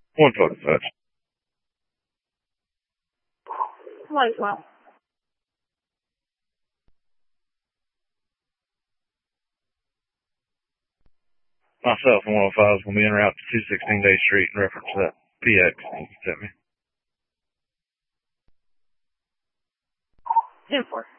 112 dispatch. 112. Myself and 105 is going to be en route to 216 Day Street in reference to that PX you sent me. 10-4.